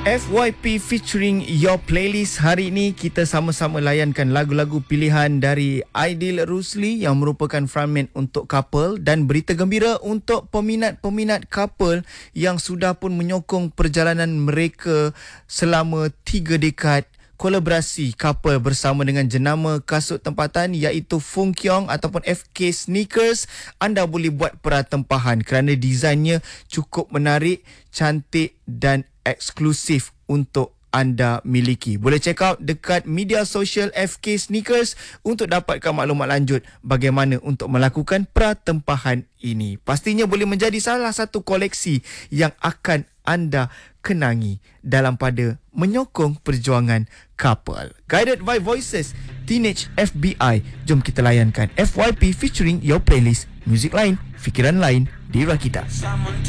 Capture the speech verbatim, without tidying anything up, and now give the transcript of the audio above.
F Y P featuring Your Playlist. Hari ini kita sama-sama layankan lagu-lagu pilihan dari Aidil Rusli yang merupakan frontman untuk Couple, dan berita gembira untuk peminat-peminat Couple yang sudah pun menyokong perjalanan mereka selama tiga dekad. Kolaborasi Couple bersama dengan jenama kasut tempatan iaitu Fung Kiong ataupun F K Sneakers. Anda boleh buat pertempahan kerana desainnya cukup menarik, cantik dan eksklusif untuk anda miliki. Boleh check out dekat media sosial F K Sneakers untuk dapatkan maklumat lanjut bagaimana untuk melakukan pertempahan ini. Pastinya boleh menjadi salah satu koleksi yang akan anda kenangi dalam pada menyokong perjuangan Couple. Guided by Voices, Teenage F B I. Jom kita layankan F Y P featuring Your Playlist. Muzik lain, fikiran lain, Dira kita.